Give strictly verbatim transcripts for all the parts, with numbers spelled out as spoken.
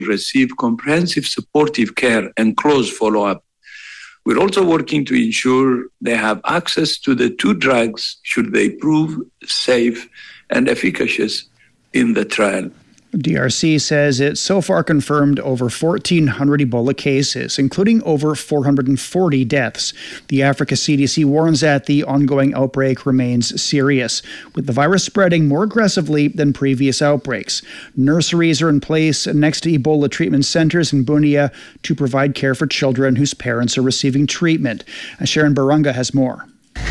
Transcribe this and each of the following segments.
receive comprehensive supportive care and close follow-up. We're also working to ensure they have access to the two drugs should they prove safe and efficacious in the trial. D R C says it's so far confirmed over fourteen hundred Ebola cases, including over four hundred forty deaths. The Africa C D C warns that the ongoing outbreak remains serious, with the virus spreading more aggressively than previous outbreaks. Nurseries are in place next to Ebola treatment centers in Bunia to provide care for children whose parents are receiving treatment. Sharon Barunga has more.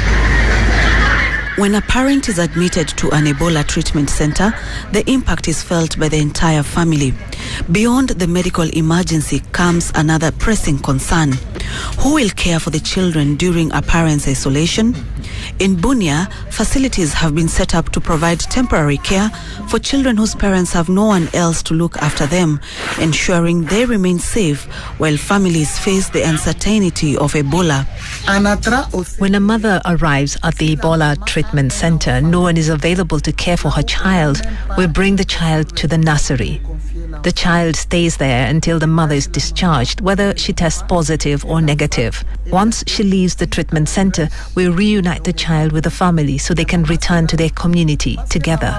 When a parent is admitted to an Ebola treatment center, the impact is felt by the entire family. Beyond the medical emergency comes another pressing concern. Who will care for the children during a parent's isolation? In Bunia, facilities have been set up to provide temporary care for children whose parents have no one else to look after them, ensuring they remain safe while families face the uncertainty of Ebola. When a mother arrives at the Ebola treatment center, no one is available to care for her child. We bring the child to the nursery. The child stays there until the mother is discharged, whether she tests positive or negative. Once she leaves the treatment center, we reunite the child with the family so they can return to their community together.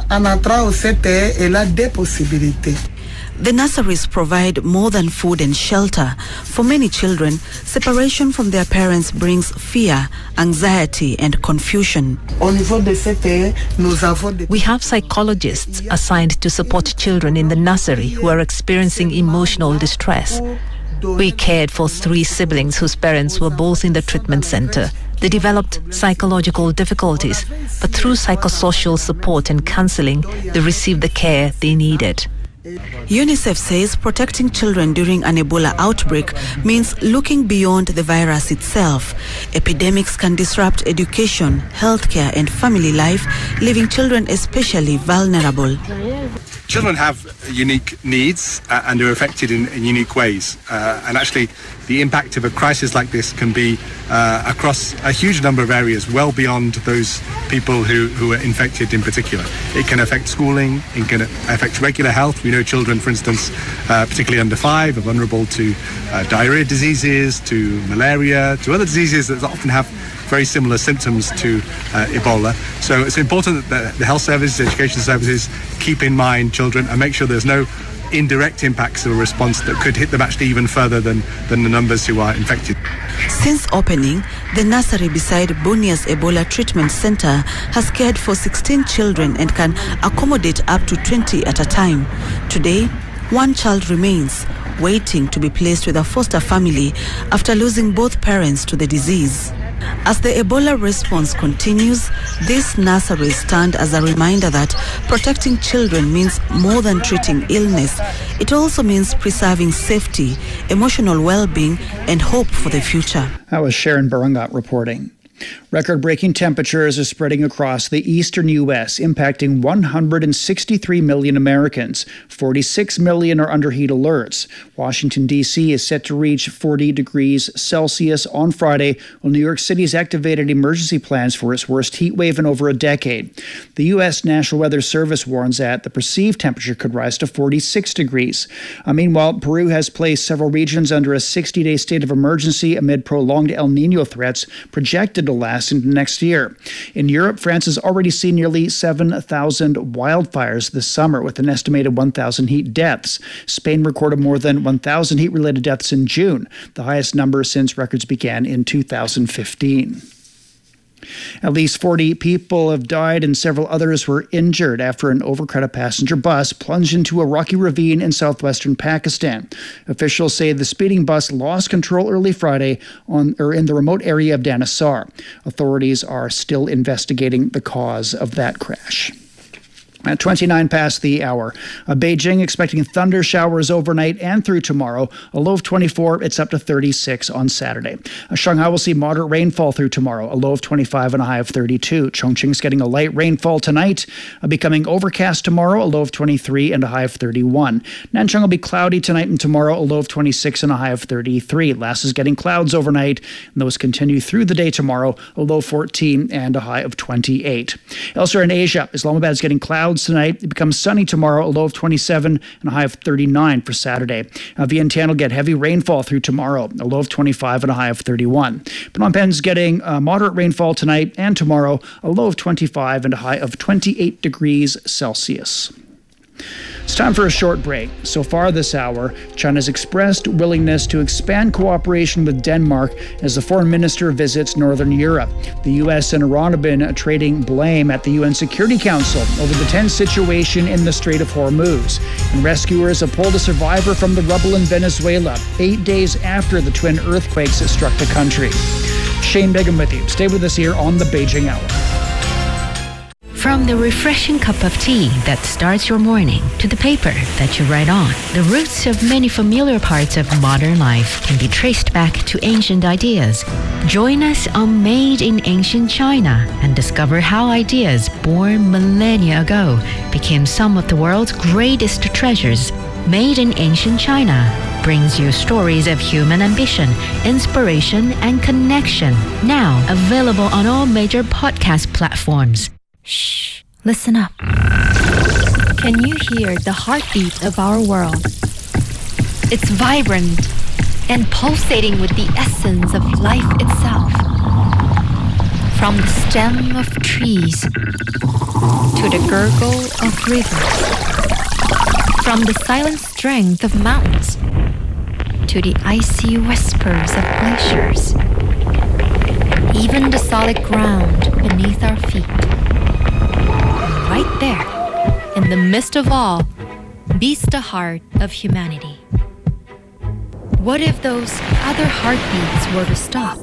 The nurseries provide more than food and shelter. For many children, separation from their parents brings fear, anxiety, and confusion. We have psychologists assigned to support children in the nursery who are experiencing emotional distress. We cared for three siblings whose parents were both in the treatment center. They developed psychological difficulties, but through psychosocial support and counseling, they received the care they needed. UNICEF says protecting children during an Ebola outbreak means looking beyond the virus itself. Epidemics can disrupt education, healthcare, and family life, leaving children especially vulnerable. Children have unique needs uh, and are affected in, in unique ways. Uh, and actually, the impact of a crisis like this can be uh, across a huge number of areas, well beyond those people who, who are infected in particular. It can affect schooling, it can affect regular health. We know children, for instance, uh, particularly under five, are vulnerable to uh, diarrhea diseases, to malaria, to other diseases that often have very similar symptoms to uh, Ebola. So it's important that the, the health services, education services keep in mind children and make sure there's no indirect impacts of a response that could hit them actually even further than, than the numbers who are infected. Since opening, the nursery beside Bunia's Ebola Treatment Center has cared for sixteen children and can accommodate up to twenty at a time. Today, one child remains, waiting to be placed with a foster family after losing both parents to the disease. As the Ebola response continues, these nurseries stand as a reminder that protecting children means more than treating illness. It also means preserving safety, emotional well-being, and hope for the future. That was Sharon Barunga reporting. Record-breaking temperatures are spreading across the eastern U S, impacting one hundred sixty-three million Americans. forty-six million are under heat alerts. Washington, D C is set to reach forty degrees Celsius on Friday, while New York City's activated emergency plans for its worst heat wave in over a decade. The U S National Weather Service warns that the perceived temperature could rise to forty-six degrees. Uh, meanwhile, Peru has placed several regions under a sixty-day state of emergency amid prolonged El Niño threats projected to last into next year. In Europe, France has already seen nearly seven thousand wildfires this summer, with an estimated one thousand heat deaths. Spain recorded more than one thousand heat-related deaths in June, the highest number since records began in two thousand fifteen. At least forty people have died and several others were injured after an overcrowded passenger bus plunged into a rocky ravine in southwestern Pakistan. Officials say the speeding bus lost control early Friday on or in the remote area of Danesar. Authorities are still investigating the cause of that crash. At twenty-nine past the hour, uh, Beijing expecting thunder showers overnight and through tomorrow. A low of twenty-four, it's up to thirty-six on Saturday. Uh, Shanghai will see moderate rainfall through tomorrow, a low of twenty-five and a high of thirty-two. Chongqing's getting a light rainfall tonight, uh, becoming overcast tomorrow, a low of twenty-three and a high of thirty-one. Nanchang will be cloudy tonight and tomorrow, a low of twenty-six and a high of thirty-three. Laos is getting clouds overnight, and those continue through the day tomorrow, a low of fourteen and a high of twenty-eight. Elsewhere in Asia, Islamabad is getting clouds clouds tonight. It becomes sunny tomorrow, a low of twenty-seven and a high of thirty-nine for Saturday. Uh, Vientiane will get heavy rainfall through tomorrow, a low of twenty-five and a high of thirty-one. Phnom Penh's getting uh, moderate rainfall tonight and tomorrow, a low of twenty-five and a high of twenty-eight degrees Celsius. It's time for a short break. So far this hour, China's expressed willingness to expand cooperation with Denmark as the foreign minister visits Northern Europe. The U S and Iran have been trading blame at the U N Security Council over the tense situation in the Strait of Hormuz. And rescuers have pulled a survivor from the rubble in Venezuela, eight days after the twin earthquakes that struck the country. Shane Begum with you. Stay with us here on the Beijing Hour. From the refreshing cup of tea that starts your morning to the paper that you write on, the roots of many familiar parts of modern life can be traced back to ancient ideas. Join us on Made in Ancient China and discover how ideas born millennia ago became some of the world's greatest treasures. Made in Ancient China brings you stories of human ambition, inspiration, and connection. Now available on all major podcast platforms. Shh, listen up. Can you hear the heartbeat of our world? It's vibrant and pulsating with the essence of life itself. From the stem of trees to the gurgle of rivers. From the silent strength of mountains to the icy whispers of glaciers. Even the solid ground beneath our feet. Right there, in the midst of all, beats the heart of humanity. What if those other heartbeats were to stop?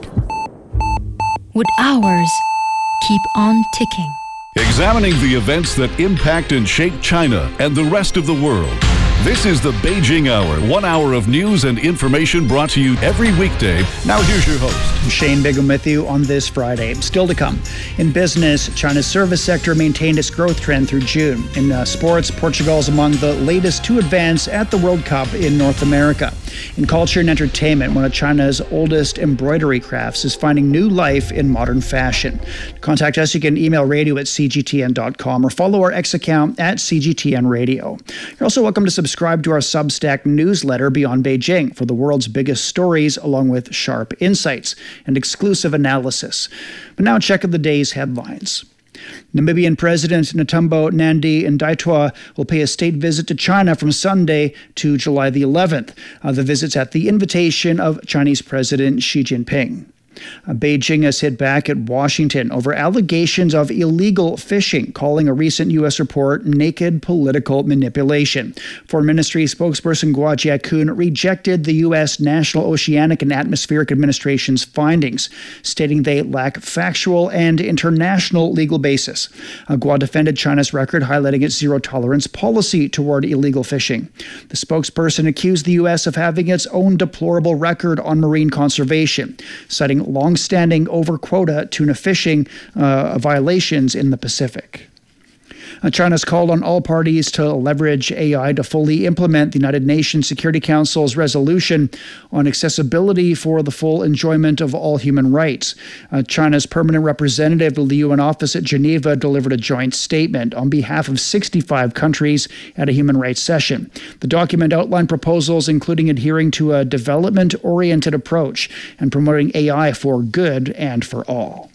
Would ours keep on ticking? Examining the events that impact and shape China and the rest of the world. This is the Beijing Hour, one hour of news and information brought to you every weekday. Now here's your host. Shane Bigham with you on this Friday. Still to come. In business, China's service sector maintained its growth trend through June. In uh, sports, Portugal is among the latest to advance at the World Cup in North America. In culture and entertainment, one of China's oldest embroidery crafts is finding new life in modern fashion. To contact us, you can email radio at c g t n dot com or follow our X account at C G T N Radio. You're also welcome to subscribe to our Substack newsletter Beyond Beijing for the world's biggest stories, along with sharp insights and exclusive analysis. But now check out the day's headlines. Namibian President Netumbo Nandi Ndaitwah will pay a state visit to China from Sunday to July the eleventh. Uh, the visit's at the invitation of Chinese President Xi Jinping. Uh, Beijing has hit back at Washington over allegations of illegal fishing, calling a recent U S report naked political manipulation. Foreign Ministry spokesperson Guo Jiakun rejected the U S National Oceanic and Atmospheric Administration's findings, stating they lack factual and international legal basis. Uh, Guo defended China's record, highlighting its zero-tolerance policy toward illegal fishing. The spokesperson accused the U S of having its own deplorable record on marine conservation, citing long-standing over-quota tuna fishing uh, violations in the Pacific. Uh, China's called on all parties to leverage A I to fully implement the United Nations Security Council's resolution on accessibility for the full enjoyment of all human rights. Uh, China's permanent representative of the U N office at Geneva delivered a joint statement on behalf of sixty-five countries at a human rights session. The document outlined proposals including adhering to a development-oriented approach and promoting A I for good and for all.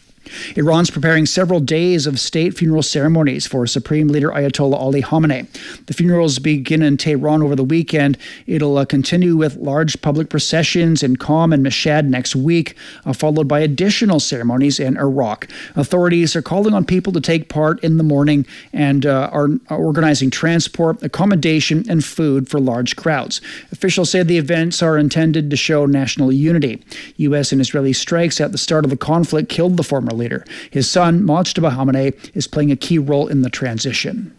Iran's preparing several days of state funeral ceremonies for Supreme Leader Ayatollah Ali Khamenei. The funerals begin in Tehran over the weekend. It'll uh, continue with large public processions in Qom and Mashhad next week, uh, followed by additional ceremonies in Iraq. Authorities are calling on people to take part in the mourning and uh, are, are organizing transport, accommodation, and food for large crowds. Officials say the events are intended to show national unity. U S and Israeli strikes at the start of the conflict killed the former leader. His son, Mojtaba Khamenei, is playing a key role in the transition.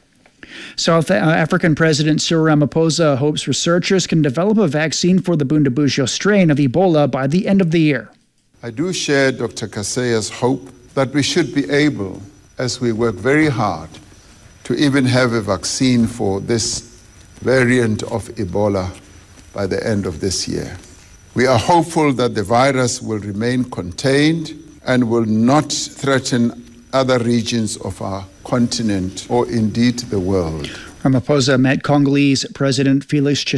South African President Cyril Ramaphosa hopes researchers can develop a vaccine for the Bundibugyo strain of Ebola by the end of the year. I do share Doctor Kaseya's hope that we should be able, as we work very hard, to even have a vaccine for this variant of Ebola by the end of this year. We are hopeful that the virus will remain contained and will not threaten other regions of our continent or indeed the world. Ramaphosa met Congolese President Felix Tshisekedi